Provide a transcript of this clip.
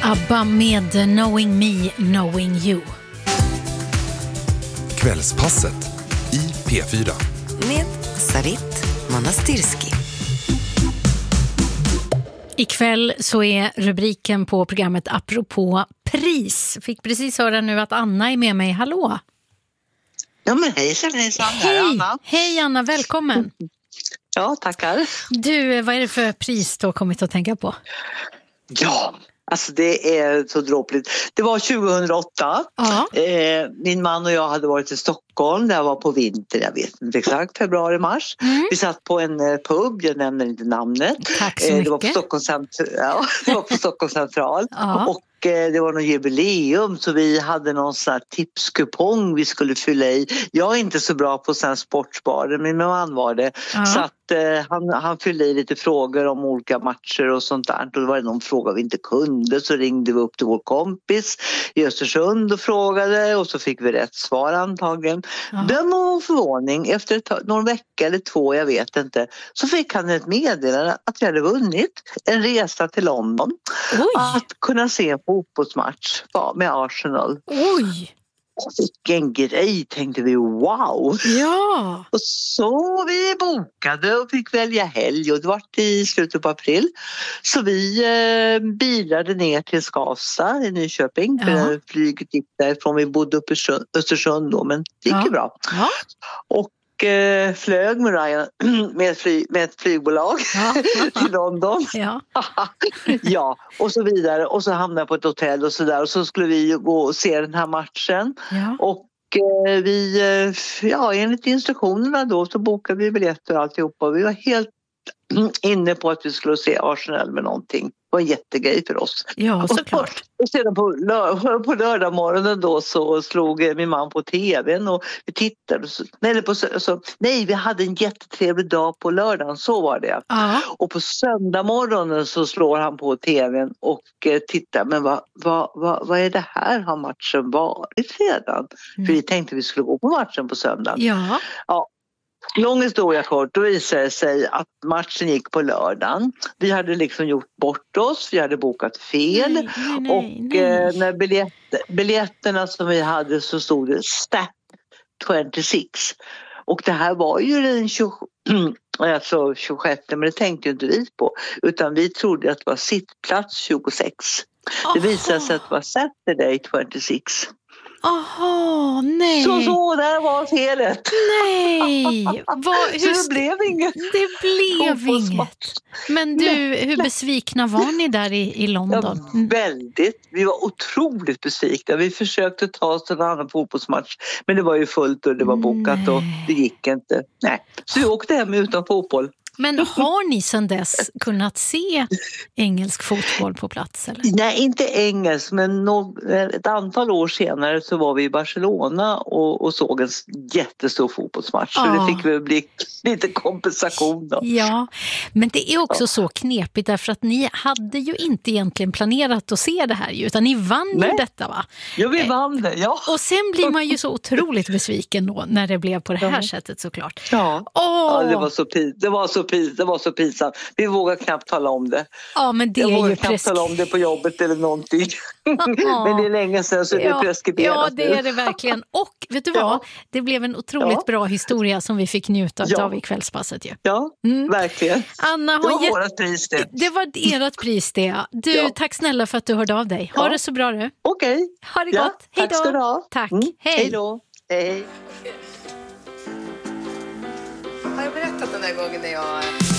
ABBA med Knowing Me, Knowing You. Kvällspasset i P4. Med Sarit Manastirski. Ikväll så är rubriken på programmet apropå pris. Fick precis höra nu att Anna är med mig. Hallå! Ja men hejsan, Hej Anna. Hej Anna, välkommen. Ja, tackar. Du, vad är det för pris du har kommit att tänka på? Ja, alltså det är så dråpligt. Det var 2008. Min man och jag hade varit i Stockholm. Det var på vinter, jag vet inte exakt, februari-mars. Vi satt på en pub, jag nämner inte namnet. Tack så mycket. Det var på Stockholms central. Och det var någon jubileum så vi hade någon sån här tipskupong vi skulle fylla i. Jag är inte så bra på sån här sportsbarer, men min man var det. Så att han fyllde i lite frågor om olika matcher och sånt där. Och då var det någon fråga vi inte kunde, så ringde vi upp till vår kompis i Östersund och frågade och så fick vi rätt svar antagligen. Döm om förvåning, efter någon vecka eller två, jag vet inte, så fick han ett meddelande att jag hade vunnit en resa till London. Att kunna se en fotbollsmatch med Arsenal. Oj! Vilken grej, tänkte vi, wow! Ja! Och så vi bokade och fick välja helg och det var i slutet på april. Så vi bilade ner till Skavsta i Nyköping. För flyget gick därifrån, vi bodde uppe i Östersund då, men det gick ju bra. Ja. Och flög med Ryan med ett flygbolag till London. Ja, och så vidare. Och så hamnade jag på ett hotell och så där. Och så skulle vi gå och se den här matchen. Ja. Och vi, enligt instruktionerna då så bokade vi biljetter och alltihopa. Vi var helt inne på att vi skulle se Arsenal med någonting. Det var en jättegrej för oss. Ja, såklart. Och sedan på lördag morgonen då så slog min man på tvn och vi tittade. Nej, vi hade en jättetrevlig dag på lördagen, så var det. Och på söndag morgonen så slår han på tvn och tittar. Men vad är det här? Har matchen varit redan? För vi tänkte vi skulle gå på matchen på söndagen. Ja. Lång historia kort, då visade det sig att matchen gick på lördagen. Vi hade liksom gjort bort oss, vi hade bokat fel. Nej. När biljetterna som vi hade så stod det Stat 26. Och det här var ju den 26, men det tänkte ju inte vi på. Utan vi trodde att det var sittplats 26. Det visade sig att det var Saturday 26. Aha, nej. Så där var felet. Nej. Så det blev inget. Det blev inget. Men du, hur besvikna var ni där i London? Ja, väldigt. Vi var otroligt besvikna. Vi försökte ta oss till en annan fotbollsmatch. Men det var ju fullt och det var bokat och det gick inte. Nej. Så vi åkte hem utan fotboll. Men har ni sedan dess kunnat se engelsk fotboll på plats? Eller? Nej, inte engelsk, men ett antal år senare så var vi i Barcelona och såg en jättestor fotbollsmatch. Så det fick väl bli lite kompensation då. Ja, men det är också så knepigt därför att ni hade ju inte egentligen planerat att se det här utan ni vann ju detta, va? Ja, vi vann det, ja. Och sen blir man ju så otroligt besviken då när det blev på det här sättet såklart. Ja, det var så pinsamt. Vi vågar knappt tala om det. Ja, men det jag vågar ju knappt tala om det på jobbet eller någonting. Men det är länge sedan så det är preskriberat. Ja, det är det verkligen. Och vet du vad? Det blev en otroligt bra historia som vi fick njuta av i kvällspasset ju. Ja, verkligen. Anna, det var vårat pris det. Det var ert pris det. Du, tack snälla för att du hörde av dig. Ha det så bra du. Okej. Ha det gott. Hej då. Tack ska du ha. Tack. Hej då. Hej. Har jag berättat den där gången när jag